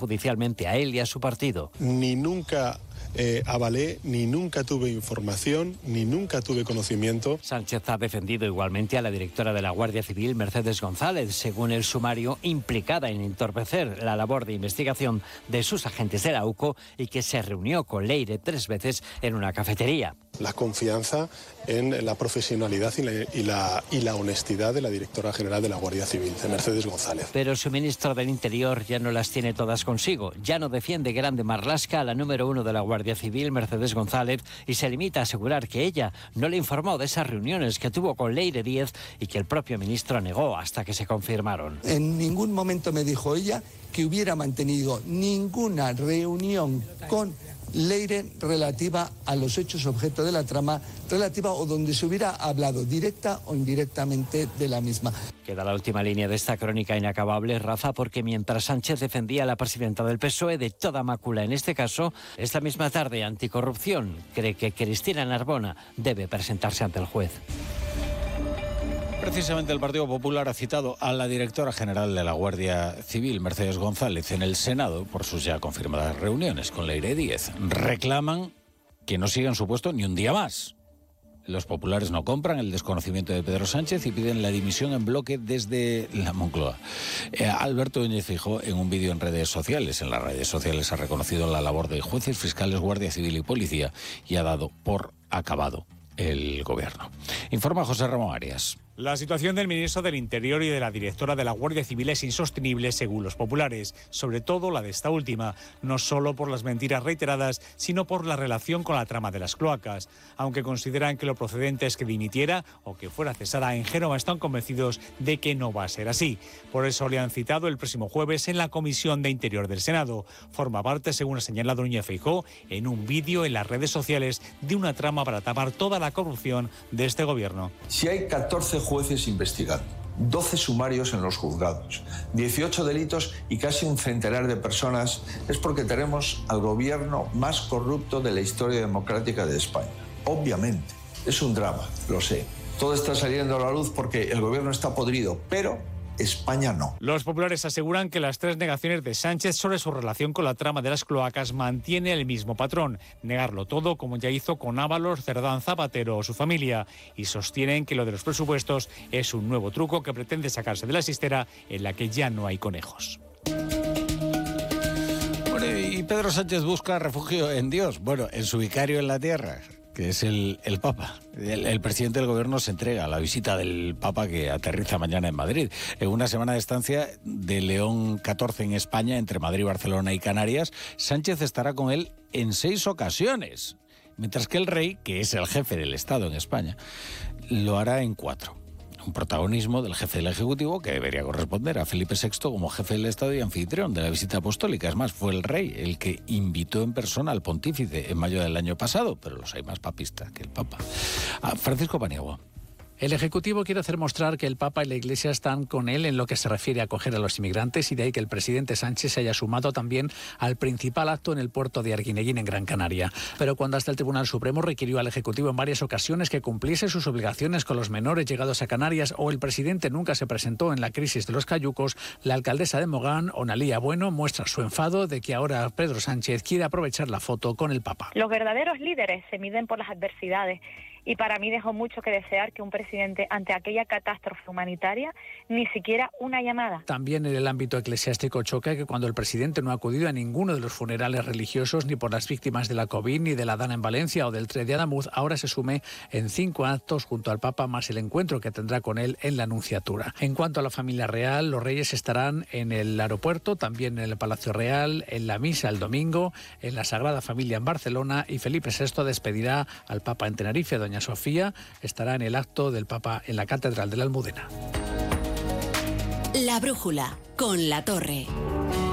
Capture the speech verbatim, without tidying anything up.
judicialmente a él y a su partido. Ni nunca Eh, avalé, ni nunca tuve información, ni nunca tuve conocimiento. Sánchez ha defendido igualmente a la directora de la Guardia Civil, Mercedes González, según el sumario, implicada en entorpecer la labor de investigación de sus agentes de la U C O y que se reunió con Leire tres veces en una cafetería. La confianza en la profesionalidad y la, y, la, y la honestidad de la directora general de la Guardia Civil, de Mercedes González. Pero su ministro del Interior ya no las tiene todas consigo. Ya no defiende grande marlasca a la número uno de la Guardia Civil, Mercedes González, y se limita a asegurar que ella no le informó de esas reuniones que tuvo con Leire Díez y que el propio ministro negó hasta que se confirmaron. En ningún momento me dijo ella que hubiera mantenido ninguna reunión con Leire relativa a los hechos objeto de la trama, relativa o donde se hubiera hablado directa o indirectamente de la misma. Queda la última línea de esta crónica inacabable, Rafa, porque mientras Sánchez defendía a la presidenta del P S O E de toda mácula en este caso, esta misma tarde Anticorrupción cree que Cristina Narbona debe presentarse ante el juez. Precisamente el Partido Popular ha citado a la directora general de la Guardia Civil, Mercedes González, en el Senado por sus ya confirmadas reuniones con Leire Díez. Reclaman que no siga en su puesto ni un día más. Los populares no compran el desconocimiento de Pedro Sánchez y piden la dimisión en bloque desde la Moncloa. Eh, Alberto Núñez Feijóo, en un vídeo en redes sociales, en las redes sociales ha reconocido la labor de jueces, fiscales, Guardia Civil y Policía y ha dado por acabado el gobierno. Informa José Ramón Arias. La situación del ministro del Interior y de la directora de la Guardia Civil es insostenible según los populares, sobre todo la de esta última, no solo por las mentiras reiteradas, sino por la relación con la trama de las cloacas. Aunque consideran que lo procedente es que dimitiera o que fuera cesada, en Génova están convencidos de que no va a ser así. Por eso le han citado el próximo jueves en la Comisión de Interior del Senado. Forma parte, según ha señalado Núñez Feijóo, en un vídeo en las redes sociales de una trama para tapar toda la corrupción de este gobierno. Si hay catorce jueces investigando, doce sumarios en los juzgados, dieciocho delitos y casi un centenar de personas, es porque tenemos al gobierno más corrupto de la historia democrática de España. Obviamente, es un drama, lo sé. Todo está saliendo a la luz porque el gobierno está podrido, pero España no. Los populares aseguran que las tres negaciones de Sánchez sobre su relación con la trama de las cloacas mantiene el mismo patrón, negarlo todo como ya hizo con Ábalos, Cerdán, Zapatero o su familia, y sostienen que lo de los presupuestos es un nuevo truco que pretende sacarse de la chistera en la que ya no hay conejos. Bueno, y Pedro Sánchez busca refugio en Dios, bueno, en su vicario en la tierra, que es el, el Papa. El, el presidente del gobierno se entrega a la visita del Papa, que aterriza mañana en Madrid. En una semana de estancia de León catorce en España, entre Madrid, Barcelona y Canarias, Sánchez estará con él en seis ocasiones, mientras que el rey, que es el jefe del Estado en España, lo hará en cuatro. Un protagonismo del jefe del Ejecutivo que debería corresponder a Felipe sexto como jefe del Estado y anfitrión de la visita apostólica. Es más, fue el rey el que invitó en persona al pontífice en mayo del año pasado, pero los hay más papistas que el Papa. Ah, Francisco Paniagua. El Ejecutivo quiere hacer mostrar que el Papa y la Iglesia están con él en lo que se refiere a acoger a los inmigrantes, y de ahí que el presidente Sánchez se haya sumado también al principal acto en el puerto de Arguineguín, en Gran Canaria. Pero cuando hasta el Tribunal Supremo requirió al Ejecutivo en varias ocasiones que cumpliese sus obligaciones con los menores llegados a Canarias, o el presidente nunca se presentó en la crisis de los cayucos, la alcaldesa de Mogán, Onalía Bueno, muestra su enfado de que ahora Pedro Sánchez quiere aprovechar la foto con el Papa. Los verdaderos líderes se miden por las adversidades. Y para mí dejó mucho que desear que un presidente, ante aquella catástrofe humanitaria, ni siquiera una llamada. También en el ámbito eclesiástico choca que cuando el presidente no ha acudido a ninguno de los funerales religiosos, ni por las víctimas de la COVID, ni de la Dana en Valencia o del tres de Adamuz, ahora se sume en cinco actos junto al Papa, más el encuentro que tendrá con él en la Anunciatura. En cuanto a la familia real, los reyes estarán en el aeropuerto, también en el Palacio Real, en la misa el domingo, en la Sagrada Familia en Barcelona, y Felipe sexto despedirá al Papa en Tenerife. Doña Sofía estará en el acto del Papa en la Catedral de la Almudena. La brújula con La Torre.